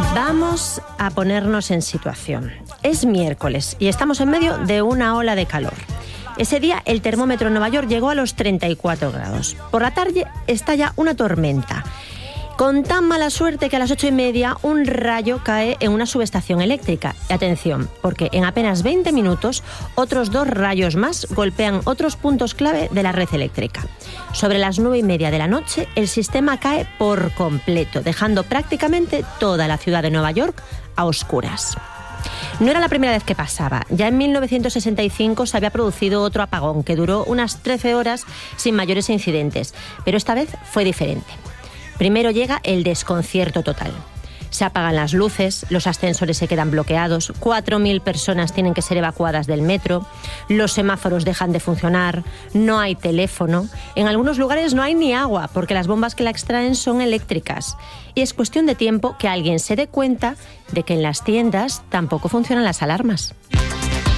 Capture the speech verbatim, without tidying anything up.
Vamos a ponernos en situación. Es miércoles y estamos en medio de una ola de calor. Ese día el termómetro en Nueva York llegó a los treinta y cuatro grados. Por la tarde estalla una tormenta. Con tan mala suerte que a las ocho y media un rayo cae en una subestación eléctrica. Y atención, porque en apenas veinte minutos otros dos rayos más golpean otros puntos clave de la red eléctrica. Sobre las nueve y media de la noche el sistema cae por completo, dejando prácticamente toda la ciudad de Nueva York a oscuras. No era la primera vez que pasaba. Ya en mil novecientos sesenta y cinco se había producido otro apagón que duró unas trece horas sin mayores incidentes, pero esta vez fue diferente. Primero llega el desconcierto total. Se apagan las luces, los ascensores se quedan bloqueados, cuatro mil personas tienen que ser evacuadas del metro, los semáforos dejan de funcionar, no hay teléfono, en algunos lugares no hay ni agua porque las bombas que la extraen son eléctricas. Y es cuestión de tiempo que alguien se dé cuenta de que en las tiendas tampoco funcionan las alarmas.